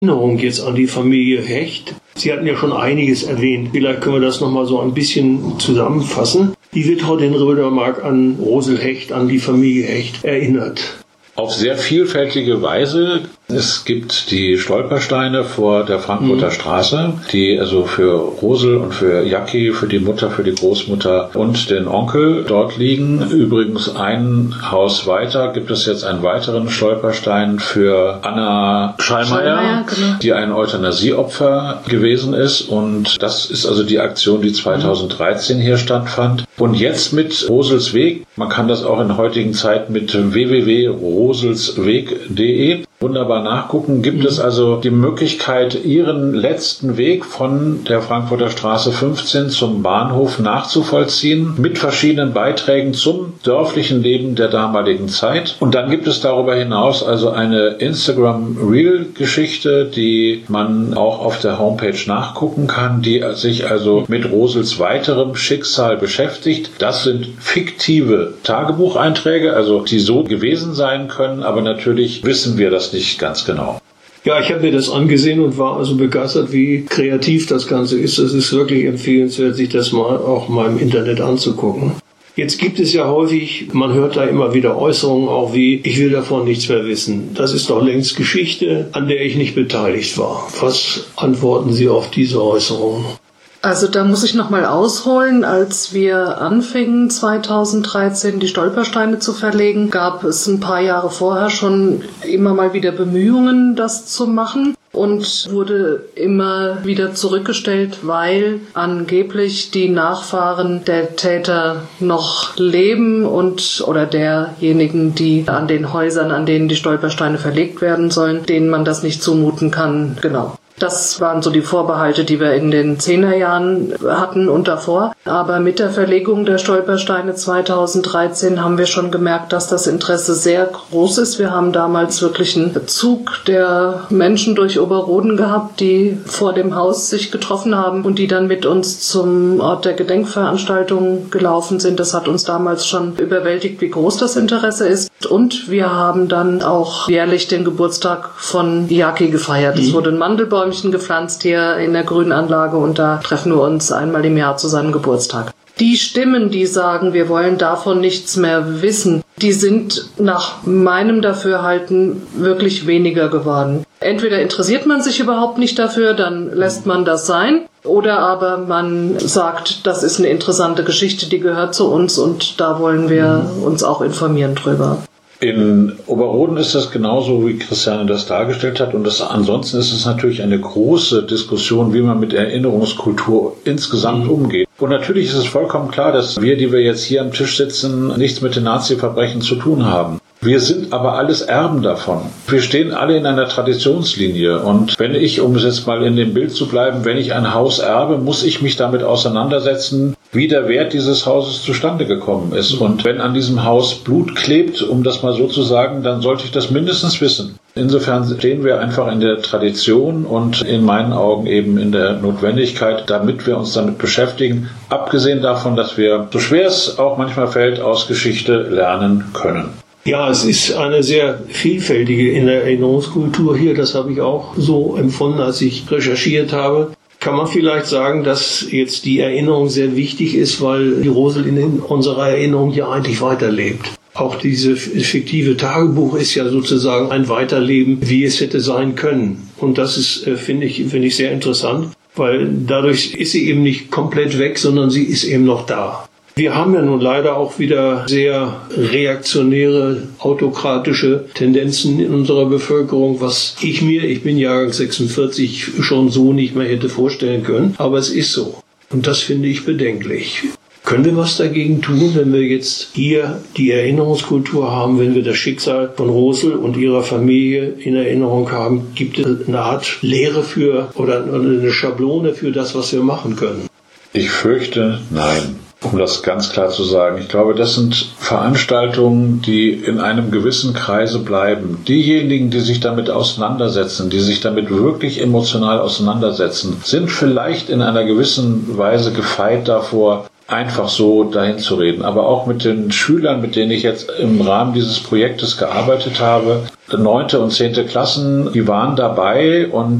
Erinnerung jetzt an die Familie Hecht. Sie hatten ja schon einiges erwähnt. Vielleicht können wir das nochmal so ein bisschen zusammenfassen. Wie wird heute in Rödermark an Rosel Hecht, an die Familie Hecht erinnert? Auf sehr vielfältige Weise. Es gibt die Stolpersteine vor der Frankfurter Straße, die also für Rosel und für Jacki, für die Mutter, für die Großmutter und den Onkel dort liegen. Übrigens ein Haus weiter gibt es jetzt einen weiteren Stolperstein für Anna Schallmeier, genau, die ein Euthanasieopfer gewesen ist. Und das ist also die Aktion, die 2013 hier stattfand. Und jetzt mit Rosels Weg, man kann das auch in heutigen Zeiten mit www.roselsweg.de wunderbar nachgucken, gibt es also die Möglichkeit, Ihren letzten Weg von der Frankfurter Straße 15 zum Bahnhof nachzuvollziehen, mit verschiedenen Beiträgen zum dörflichen Leben der damaligen Zeit. Und dann gibt es darüber hinaus also eine Instagram-Reel-Geschichte, die man auch auf der Homepage nachgucken kann, die sich also mit Rosels weiterem Schicksal beschäftigt. Das sind fiktive Tagebucheinträge, also die so gewesen sein können, aber natürlich wissen wir das nicht ganz genau. Ja, ich habe mir das angesehen und war also begeistert, wie kreativ das Ganze ist. Es ist wirklich empfehlenswert, sich das auch mal im Internet anzugucken. Jetzt gibt es ja häufig, man hört da immer wieder Äußerungen auch wie, ich will davon nichts mehr wissen. Das ist doch längst Geschichte, an der ich nicht beteiligt war. Was antworten Sie auf diese Äußerungen? Also da muss ich nochmal ausholen. Als wir anfingen 2013 die Stolpersteine zu verlegen, gab es ein paar Jahre vorher schon immer mal wieder Bemühungen, das zu machen. Und wurde immer wieder zurückgestellt, weil angeblich die Nachfahren der Täter noch leben oder derjenigen, die an den Häusern, an denen die Stolpersteine verlegt werden sollen, denen man das nicht zumuten kann. Genau. Das waren so die Vorbehalte, die wir in den 10er Jahren hatten und davor. Aber mit der Verlegung der Stolpersteine 2013 haben wir schon gemerkt, dass das Interesse sehr groß ist. Wir haben damals wirklich einen Zug der Menschen durch Oberroden gehabt, die vor dem Haus sich getroffen haben und die dann mit uns zum Ort der Gedenkveranstaltung gelaufen sind. Das hat uns damals schon überwältigt, wie groß das Interesse ist. Und wir haben dann auch jährlich den Geburtstag von Jacki gefeiert. Es wurde ein Mandelbäumchen gepflanzt hier in der Grünanlage und da treffen wir uns einmal im Jahr zu seinem Geburtstag. Die Stimmen, die sagen, wir wollen davon nichts mehr wissen, die sind nach meinem Dafürhalten wirklich weniger geworden. Entweder interessiert man sich überhaupt nicht dafür, dann lässt man das sein, oder aber man sagt, das ist eine interessante Geschichte, die gehört zu uns und da wollen wir uns auch informieren drüber. In Oberroden ist das genauso, wie Christiane das dargestellt hat. Und ansonsten ist es natürlich eine große Diskussion, wie man mit Erinnerungskultur insgesamt umgeht. Und natürlich ist es vollkommen klar, dass wir, die wir jetzt hier am Tisch sitzen, nichts mit den Nazi-Verbrechen zu tun haben. Wir sind aber alles Erben davon. Wir stehen alle in einer Traditionslinie. Und wenn ich, um es jetzt mal in dem Bild zu bleiben, wenn ich ein Haus erbe, muss ich mich damit auseinandersetzen, wie der Wert dieses Hauses zustande gekommen ist. Und wenn an diesem Haus Blut klebt, um das mal so zu sagen, dann sollte ich das mindestens wissen. Insofern stehen wir einfach in der Tradition und in meinen Augen eben in der Notwendigkeit, damit wir uns damit beschäftigen, abgesehen davon, dass wir, so schwer es auch manchmal fällt, aus Geschichte lernen können. Ja, es ist eine sehr vielfältige Erinnerungskultur hier. Das habe ich auch so empfunden, als ich recherchiert habe. Kann man vielleicht sagen, dass jetzt die Erinnerung sehr wichtig ist, weil die Rosel in unserer Erinnerung ja eigentlich weiterlebt. Auch dieses fiktive Tagebuch ist ja sozusagen ein Weiterleben, wie es hätte sein können. Und das ist, finde ich sehr interessant, weil dadurch ist sie eben nicht komplett weg, sondern sie ist eben noch da. Wir haben ja nun leider auch wieder sehr reaktionäre, autokratische Tendenzen in unserer Bevölkerung, was ich bin Jahrgang 46, schon so nicht mehr hätte vorstellen können. Aber es ist so. Und das finde ich bedenklich. Können wir was dagegen tun, wenn wir jetzt hier die Erinnerungskultur haben, wenn wir das Schicksal von Rosel und ihrer Familie in Erinnerung haben? Gibt es eine Art Lehre oder eine Schablone für das, was wir machen können? Ich fürchte, nein. Um das ganz klar zu sagen, ich glaube, das sind Veranstaltungen, die in einem gewissen Kreise bleiben. Diejenigen, die sich damit auseinandersetzen, die sich damit wirklich emotional auseinandersetzen, sind vielleicht in einer gewissen Weise gefeit davor, einfach so dahin zu reden. Aber auch mit den Schülern, mit denen ich jetzt im Rahmen dieses Projektes gearbeitet habe, 9. und 10. Klassen, die waren dabei und